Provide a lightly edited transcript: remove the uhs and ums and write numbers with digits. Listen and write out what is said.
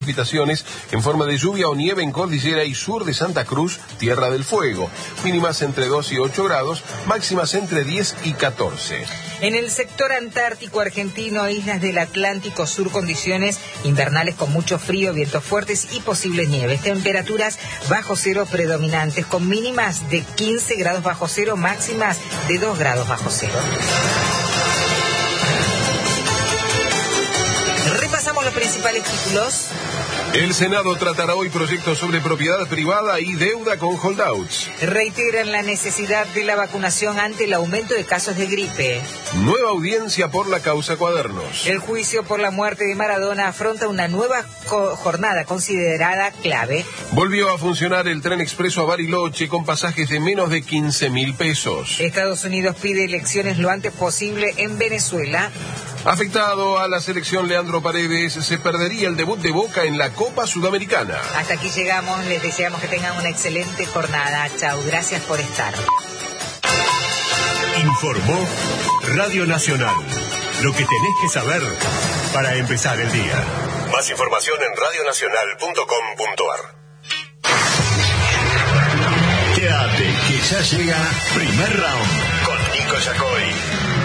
Precipitaciones en forma de lluvia o nieve en cordillera y sur de Santa Cruz, Tierra del Fuego. Mínimas entre 2 y 8 grados, máximas entre 10 y 14. En el sector antártico argentino, islas del Atlántico Sur, condiciones invernales con mucho frío, vientos fuertes y posibles nieves. Temperaturas bajo cero predominantes, con mínimas de 15 grados bajo cero, máximas de 2 grados bajo cero. Repasamos los principales títulos. El Senado tratará hoy proyectos sobre propiedad privada y deuda con holdouts. Reiteran la necesidad de la vacunación ante el aumento de casos de gripe. Nueva audiencia por la causa Cuadernos. El juicio por la muerte de Maradona afronta una nueva jornada considerada clave. Volvió a funcionar el tren expreso a Bariloche con pasajes de menos de 15.000 pesos. Estados Unidos pide elecciones lo antes posible en Venezuela. Afectado a la selección Leandro Paredes, se perdería el debut de Boca en la Copa Sudamericana. Hasta aquí llegamos, les deseamos que tengan una excelente jornada. Chau, gracias por estar. Informó Radio Nacional. Lo que tenés que saber para empezar el día. Más información en radionacional.com.ar. Quédate, que ya llega Primer Round con Nico Yacoy.